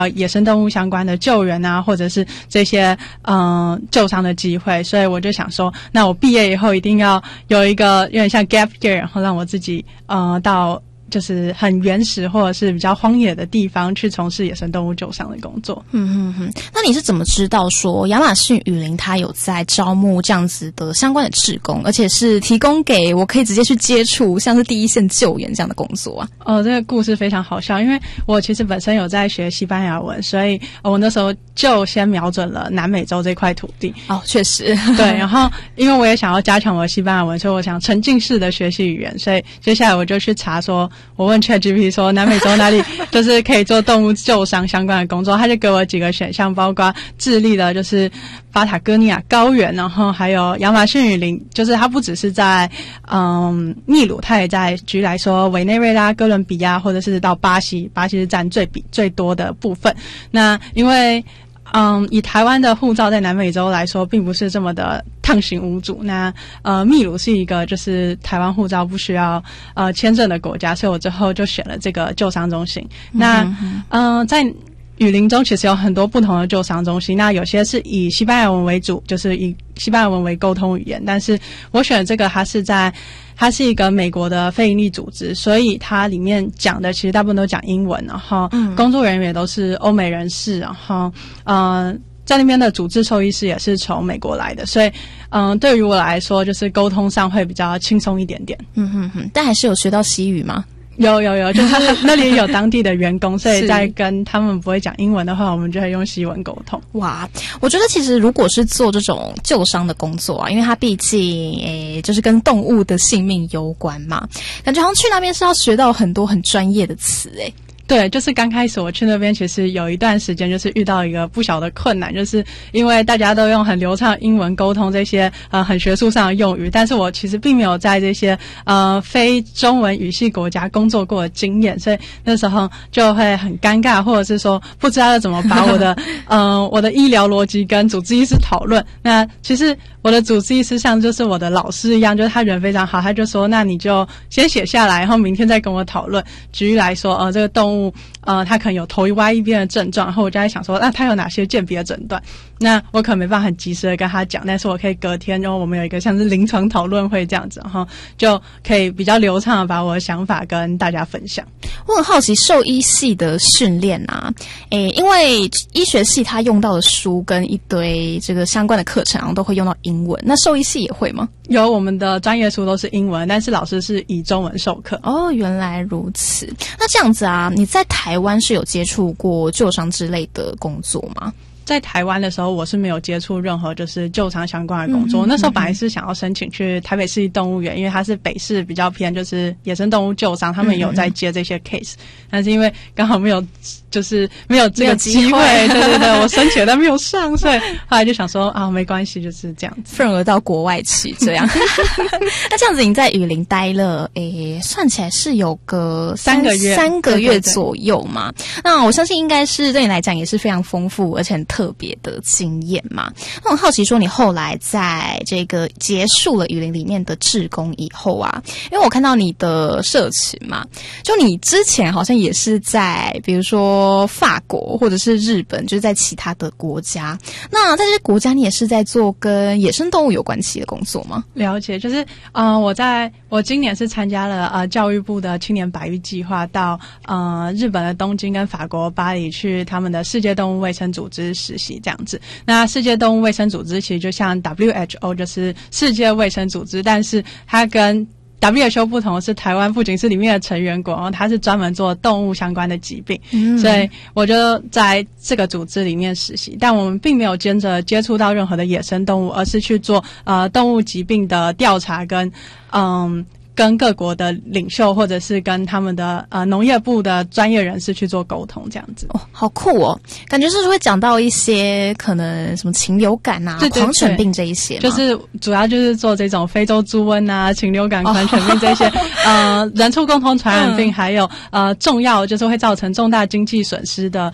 野生动物相关的救援啊，或者是这些救伤的机会，所以我就想说，那我毕业以后一定要有一个有点像 gap year， 然后让我自己到就是很原始或者是比较荒野的地方去从事野生动物救伤的工作。 那你是怎么知道说亚马逊雨林它有在招募这样子的相关的志工，而且是提供给我可以直接去接触像是第一线救援这样的工作啊？ 这个故事非常好笑，因为我其实本身有在学西班牙文，所以我那时候就先瞄准了南美洲这块土地。 确实。 对，然后因为我也想要加强我的西班牙文，所以我想沉浸式的学习语言，所以接下来我就去查说，我问 ChatGPT 说南美洲哪里就是可以做动物救伤相关的工作，他就给我几个选项，包括智利的就是巴塔哥尼亚高原，然后还有亚马逊雨林，就是它不只是在秘鲁，它也在举例来说委内瑞拉、哥伦比亚，或者是到巴西是占最多的部分。那因为以台湾的护照在南美洲来说并不是这么的畅行无阻，那秘鲁是一个就是台湾护照不需要签证的国家，所以我之后就选了这个救伤中心。那在雨林中其实有很多不同的救伤中心，那有些是以西班牙文为主，就是以西班牙文为沟通语言，但是我选的这个它是一个美国的非营利组织，所以它里面讲的其实大部分都讲英文，然后工作人员也都是欧美人士，然后在那边的主治兽医师也是从美国来的，所以对于我来说就是沟通上会比较轻松一点点。 但还是有学到西语吗？ 有，就是那里有当地的员工，所以在跟他们不会讲英文的话，我们就会用西文沟通。 哇，我觉得其实如果是做这种救伤的工作因为它毕竟就是跟动物的性命有关嘛，感觉好像去那边是要学到很多很专业的词对，就是刚开始我去那边，其实有一段时间就是遇到一个不小的困难，就是因为大家都用很流畅英文沟通这些很学术上的用语，但是我其实并没有在这些非中文语系国家工作过的经验，所以那时候就会很尴尬，或者是说不知道要怎么把我的我的医疗逻辑跟主治医师讨论。那其实我的主治医师像就是我的老师一样，就是他人非常好，他就说那你就先写下来，然后明天再跟我讨论。举例来说这个动物它可能有头歪一边的症状，然后我就在想说那它有哪些鉴别诊断，那我可能没办法很及时的跟他讲，但是我可以隔天然后我们有一个像是临床讨论会这样子，然后就可以比较流畅的把我的想法跟大家分享。 我很好奇兽医系的训练因为医学系它用到的书跟一堆这个相关的课程好像都会用到英文，那兽医系也会吗？ 有，我们的专业书都是英文，但是老师是以中文授课。 原来如此。那这样子你在台湾是有接触过救伤之类的工作吗？ 在台湾的时候我是没有接触任何就是救伤相关的工作，那时候本来是想要申请去台北市立动物园，因为它是北市比较偏就是野生动物救伤，他们有在接这些 case，但是因为刚好没有这个机会，对，我申请但没有上，所以后来就想说没关系，就是这样子， 份额到国外去这样。那这样子你在雨林待了算起来是有个3个月左右嘛，那我相信应该是对你来讲也是非常丰富而且很特别的经验嘛。那我好奇说你后来在这个结束了雨林里面的志工以后因为我看到你的社群嘛，就你之前好像也是在比如说法国或者是日本，就是在其他的国家，那在这些国家你也是在做跟野生动物有关系的工作吗？ 了解，就是我今年是参加了教育部的青年百育计划，到日本的东京跟法国巴黎去他们的世界动物卫生组织实习这样子。那世界动物卫生组织其实就像 WHO 就是世界卫生组织，但是它跟WHO 不同的是，台湾不仅是里面的成员国，然后它是专门做动物相关的疾病，所以我就在这个组织里面实习，但我们并没有接触到任何的野生动物，而是去做动物疾病的调查跟各国的领袖或者是跟他们的农业部的专业人士去做沟通这样子。 好酷感觉是会讲到一些可能什么禽流感对狂犬病这一些吗？就是主要就是做这种非洲猪瘟禽流感、狂犬病这些人畜共同传染病，还有重要就是会造成重大经济损失的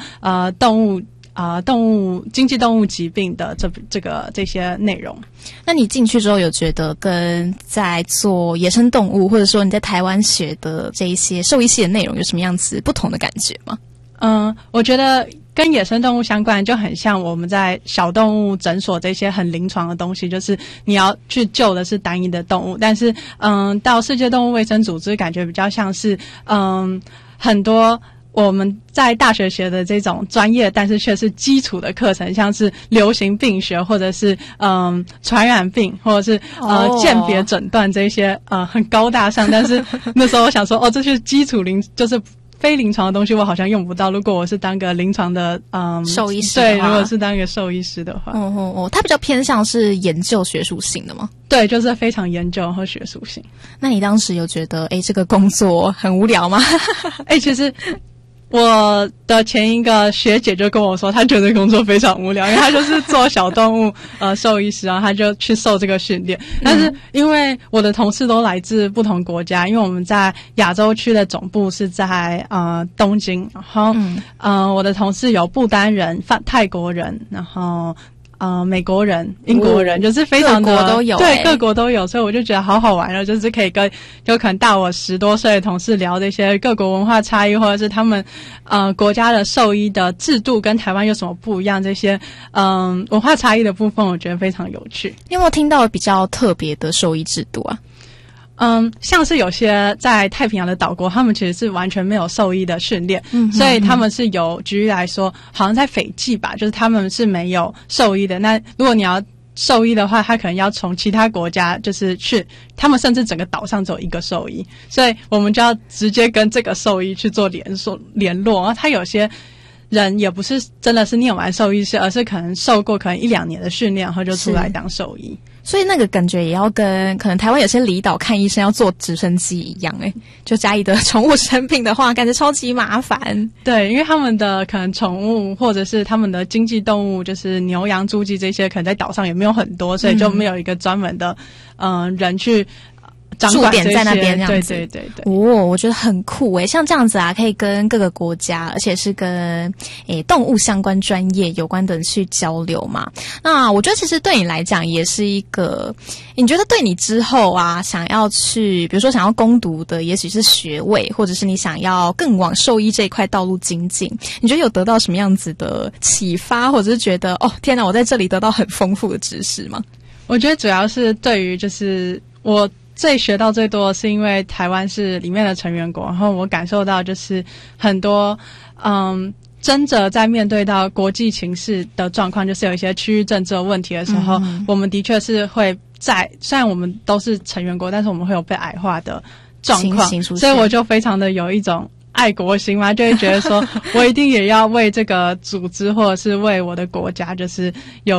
经济动物疾病的这些内容。 那你进去之后有觉得跟在做野生动物或者说你在台湾学的这一些兽医系的内容有什么样子不同的感觉吗？ 我觉得跟野生动物相关，就很像我们在小动物诊所这些很临床的东西，就是你要去救的是单一的动物，但是到世界动物卫生组织感觉比较像是很多我们在大学学的这种专业，但是却是基础的课程，像是流行病学，或者是传染病，或者是鉴别诊断这些很高大上。但是那时候我想说，这是基础就是非临床的东西，我好像用不到。如果我是当个临床的兽医师， 对，如果是当一个兽医师的话， 它比较偏向是研究学术性的吗？ 对，就是非常研究和学术性。 那你当时有觉得这个工作很无聊吗？ 其实我的前一个学姐就跟我说，她觉得工作非常无聊，因为她就是做小动物兽医师，然后她就去受这个训练。但是因为我的同事都来自不同国家，因为我们在亚洲区的总部是在东京，然后我的同事有不丹人、泰国人，然后美国人、英国人，就是非常的各国都有， 对，各国都有，所以我就觉得好好玩了，就是可以跟有可能大我10多岁的同事聊这些各国文化差异，或者是他们国家的兽医的制度跟台湾有什么不一样，这些文化差异的部分，我觉得非常有趣。 你有没有听到比较特别的兽医制度啊？ 像是有些在太平洋的岛国，他们其实是完全没有兽医的训练，所以他们是有，举例来说，好像在斐济吧，就是他们是没有兽医的。那如果你要兽医的话，他可能要从其他国家就是去，他们甚至整个岛上只有一个兽医，所以我们就要直接跟这个兽医去做联络。然后他有些人也不是真的是念完兽医师，而是可能受过可能1-2年的训练，然后就出来当兽医。 所以那个感觉也要跟可能台湾有些离岛看医生要坐直升机一样就嘉义的宠物生病的话，感觉超级麻烦。 对，因为他们的可能宠物或者是他们的经济动物，就是牛羊猪鸡这些，可能在岛上也没有很多，所以就没有一个专门的人去驻点在那边这样子。 对。 我觉得很酷像这样子啊，可以跟各个国家，而且是跟动物相关专业有关的人去交流嘛。那我觉得其实对你来讲也是一个，你觉得对你之后啊，想要去比如说想要攻读的也许是学位，或者是你想要更往兽医这一块道路精进，你觉得有得到什么样子的启发，或者是觉得天哪，我在这里得到很丰富的知识吗？ 我觉得主要是对于就是我学到最多的是因为台湾是里面的成员国，然后我感受到就是很多真的在面对到国际情势的状况，就是有一些区域政治的问题的时候，我们的确是会虽然我们都是成员国，但是我们会有被矮化的状况，所以我就非常的有一种爱国心嘛，就会觉得说我一定也要为这个组织或者是为我的国家，就是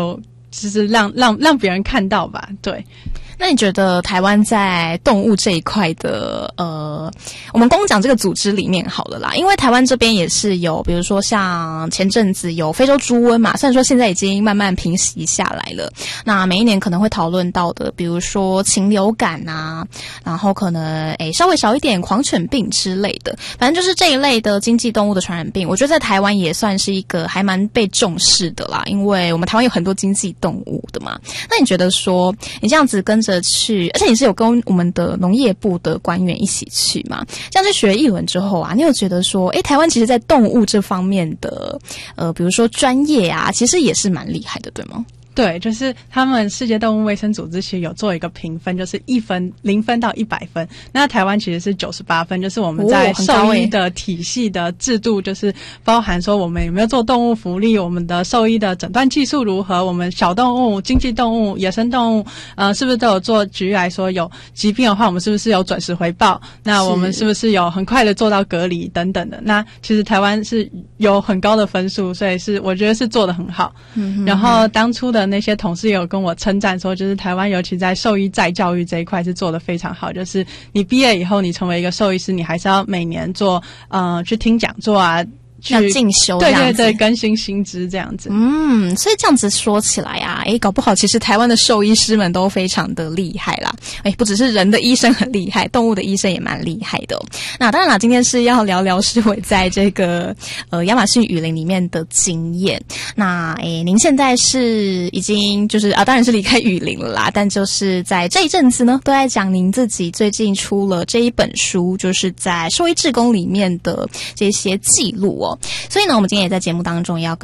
让别人看到吧。对。 那你觉得台湾在动物这一块的我们光讲这个组织里面好了啦，因为台湾这边也是有比如说像前阵子有非洲猪瘟嘛，虽然说现在已经慢慢平息下来了，那每一年可能会讨论到的比如说禽流感啊，然后可能稍微少一点狂犬病之类的，反正就是这一类的经济动物的传染病，我觉得在台湾也算是一个还蛮被重视的啦，因为我们台湾有很多经济动物的嘛。那你觉得说你这样子跟着去，而且你是有跟我们的农业部的官员一起去嘛，这样去学一轮之后啊，你有觉得说台湾其实在动物这方面的比如说专业啊，其实也是蛮厉害的，对吗？ 对，就是他们世界动物卫生组织其实有做一个评分，就是0分到100分。那台湾其实是98分，就是我们在兽医的体系的制度，就是包含说我们有没有做动物福利，我们的兽医的诊断技术如何，我们小动物、经济动物、野生动物，是不是都有做？举例来说，有疾病的话，我们是不是有准时回报？那我们是不是有很快的做到隔离等等的？那其实台湾是有很高的分数，所以我觉得是做得很好。然后当初的那些同事也有跟我称赞说，就是台湾尤其在兽医再教育这一块是做得非常好，就是你毕业以后你成为一个兽医师，你还是要每年做去听讲座啊， 要进修， 对，更新新知这样子。 所以这样子说起来啊，搞不好其实台湾的兽医师们都非常的厉害啦。不只是人的医生很厉害，动物的医生也蛮厉害的那当然啦，今天是要聊聊诗伟在这个亚马逊雨林里面的经验。那您现在是已经就是当然是离开雨林了啦，但就是在这一阵子呢，都在讲您自己最近出了这一本书，就是在兽医志工里面的这些记录哦。所以呢，我们今天也在节目当中也要跟